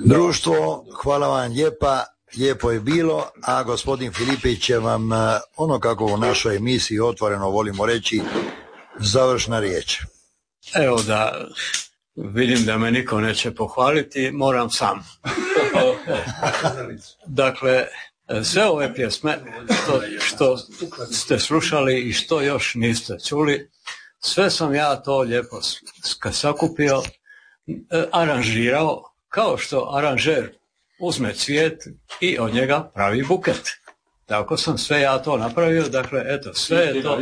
Društvo, hvala vam lijepa, lijepo je bilo, a gospodin Filipić će vam, ono kako u našoj emisiji otvoreno volimo reći, završna riječ. Evo da vidim da me niko neće pohvaliti, moram sam. Dakle, sve ove pjesme što ste slušali i što još niste čuli, sve sam ja to lijepo sakupio, aranžirao, kao što aranžer uzme cvijet i od njega pravi buket. Tako sam sve ja to napravio, dakle, eto, sve je to.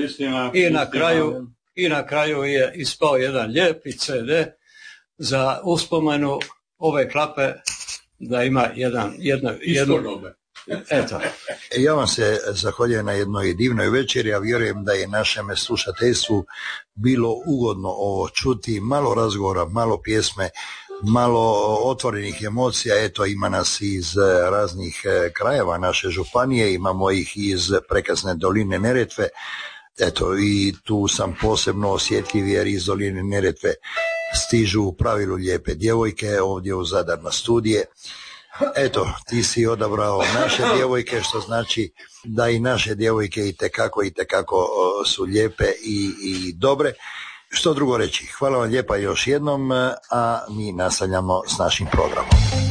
I na kraju je ispao jedan lijepi CD za uspomenu ove klape, da ima jedno. Eto. Ja vam se zahvaljujem na jednoj divnoj večeri, a vjerujem da je našem slušateljstvu bilo ugodno ovo čuti, malo razgovora, malo pjesme, malo otvorenih emocija. Eto, ima nas iz raznih krajeva naše županije, imamo ih iz prekrasne doline Neretve. Eto, i tu sam posebno osjetljiv jer iz doline Neretve stižu u pravilu lijepe djevojke ovdje u Zadar na studije. Eto, ti si odabrao naše djevojke, što znači da i naše djevojke itekako su lijepe i dobre. Što drugo reći? Hvala vam lijepa još jednom, a mi nastavljamo s našim programom.